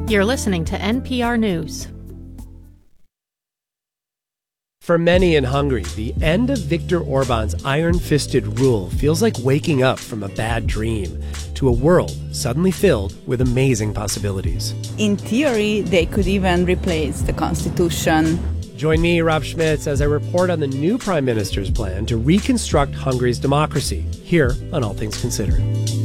You're listening to NPR News. For many in Hungary, the end of Viktor Orban's iron-fisted rule feels like waking up from a bad dream to a world suddenly filled with amazing possibilities. In theory, they could even replace the constitution. Join me, Rob Schmitz, as I report on the new Prime Minister's plan to reconstruct Hungary's democracy, here on All Things Considered.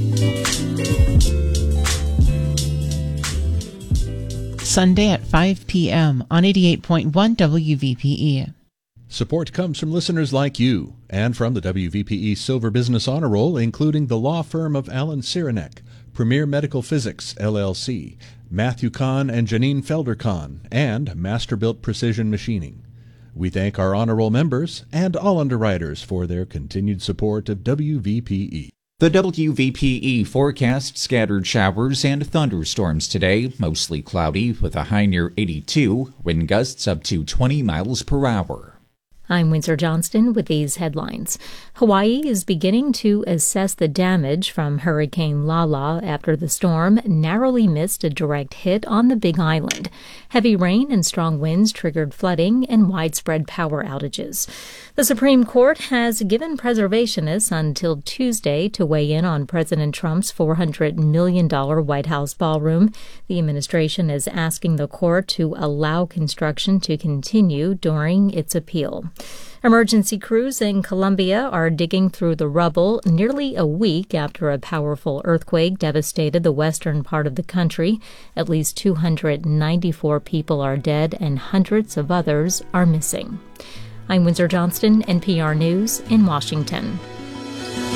Sunday at 5 p.m. on 88.1 WVPE. Support comes from listeners like you and from the WVPE Silver Business Honor Roll, including the law firm of Alan Cyranek, Premier Medical Physics, LLC, Matthew Kahn and Janine Felder-Kahn, and Masterbuilt Precision Machining. We thank our honor roll members and all underwriters for their continued support of WVPE. The WVPE forecast scattered showers and thunderstorms today, mostly cloudy with a high near 82, wind gusts up to 20 miles per hour. I'm Windsor Johnston with these headlines. Hawaii is beginning to assess the damage from Hurricane Lala after the storm narrowly missed a direct hit on the Big Island. Heavy rain and strong winds triggered flooding and widespread power outages. The Supreme Court has given preservationists until Tuesday to weigh in on President Trump's $400 million White House ballroom. The administration is asking the court to allow construction to continue during its appeal. Emergency crews in Colombia are digging through the rubble nearly a week after a powerful earthquake devastated the western part of the country. At least 294 people are dead and hundreds of others are missing. I'm Windsor Johnston, NPR News in Washington.